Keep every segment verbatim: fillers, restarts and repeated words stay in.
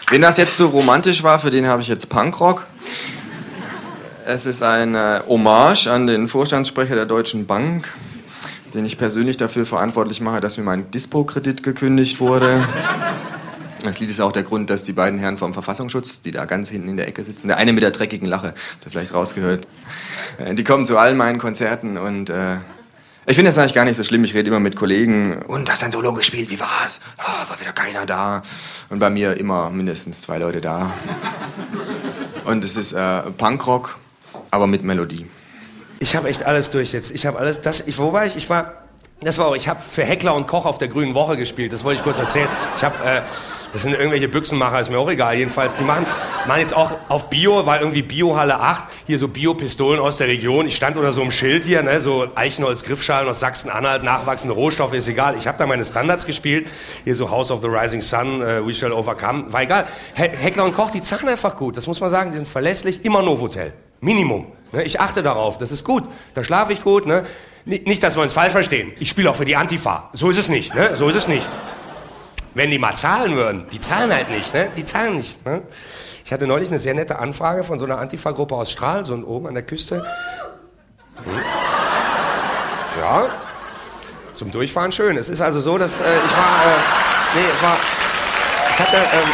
Wenn das jetzt so romantisch war, für den habe ich jetzt Punkrock. Es ist eine Hommage an den Vorstandssprecher der Deutschen Bank, den ich persönlich dafür verantwortlich mache, dass mir mein Dispo-Kredit gekündigt wurde. Das Lied ist auch der Grund, dass die beiden Herren vom Verfassungsschutz, die da ganz hinten in der Ecke sitzen, der eine mit der dreckigen Lache, habt ihr vielleicht rausgehört, die kommen zu allen meinen Konzerten und äh, ich finde das eigentlich gar nicht so schlimm. Ich rede immer mit Kollegen. Und hast du ein Solo gespielt? Wie war's? Oh, war wieder keiner da. Und bei mir immer mindestens zwei Leute da. Und es ist äh, Punkrock, aber mit Melodie. Ich habe echt alles durch jetzt. Ich habe alles. Das, ich, wo war ich? Ich war. Das war auch. Ich habe für Heckler und Koch auf der Grünen Woche gespielt. Das wollte ich kurz erzählen. Ich habe. Äh, das sind irgendwelche Büchsenmacher, ist mir auch egal. Jedenfalls, die machen, machen jetzt auch auf Bio, war irgendwie Biohalle acht, hier so Bio-Pistolen aus der Region. Ich stand unter so einem Schild hier, ne, so Eichenholz-Griffschalen aus Sachsen-Anhalt, nachwachsende Rohstoffe, ist egal. Ich habe da meine Standards gespielt, hier so House of the Rising Sun, uh, We Shall Overcome, war egal. He Heckler und Koch, die zahlen einfach gut, das muss man sagen, die sind verlässlich, immer Novotel, Minimum. Ne, ich achte darauf, das ist gut, da schlafe ich gut. Ne. Nicht, dass wir uns falsch verstehen, ich spiele auch für die Antifa, so ist es nicht, ne, so ist es nicht. Wenn die mal zahlen würden, die zahlen halt nicht, ne? Die zahlen nicht. Ne? Ich hatte neulich eine sehr nette Anfrage von so einer Antifa-Gruppe aus Stralsund oben an der Küste. Hm. Ja, zum Durchfahren schön. Es ist also so, dass äh, ich war, äh, nee, ich war, ich hatte, ähm,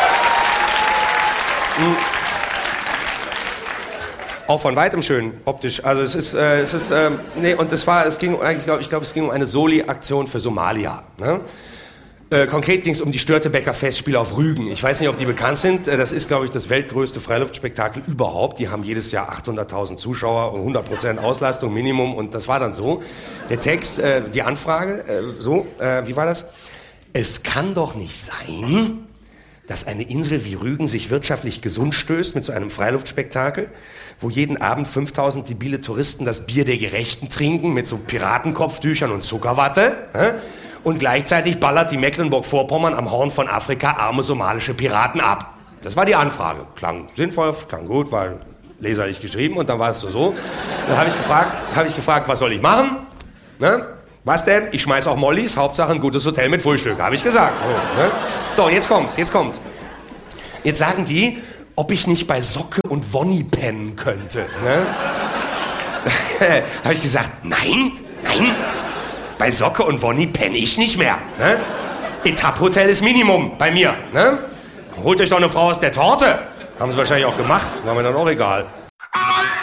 mh, auch von weitem schön, optisch. Also es ist, äh, es ist, ähm, nee, und es war, es ging eigentlich, glaub, ich glaube, es ging um eine Soli-Aktion für Somalia, ne? Äh, konkret ging es um die Störtebeker Festspiele auf Rügen. Ich weiß nicht, ob die bekannt sind. Das ist, glaube ich, das weltgrößte Freiluftspektakel überhaupt. Die haben jedes Jahr achthunderttausend Zuschauer und hundert Prozent Auslastung, Minimum. Und das war dann so. Der Text, äh, die Anfrage, äh, so, äh, wie war das? Es kann doch nicht sein, dass eine Insel wie Rügen sich wirtschaftlich gesund stößt mit so einem Freiluftspektakel, wo jeden Abend fünftausend debile Touristen das Bier der Gerechten trinken mit so Piratenkopftüchern und Zuckerwatte. Äh? Und gleichzeitig ballert die Mecklenburg-Vorpommern am Horn von Afrika arme somalische Piraten ab. Das war die Anfrage. Klang sinnvoll, klang gut, war leserlich geschrieben und dann war es so so. Dann habe ich gefragt, habe ich gefragt, was soll ich machen? Ne? Was denn? Ich schmeiß auch Mollys, Hauptsache ein gutes Hotel mit Frühstück, habe ich gesagt. So, ne? So, jetzt kommt's, jetzt kommt's. Jetzt sagen die, ob ich nicht bei Socke und Wonny pennen könnte. Ne? Habe ich gesagt, nein, nein. Bei Socke und Wonny penne ich nicht mehr. Ne? Etapphotel ist Minimum bei mir. Ne? Holt euch doch eine Frau aus der Torte. Haben sie wahrscheinlich auch gemacht, war mir dann auch egal.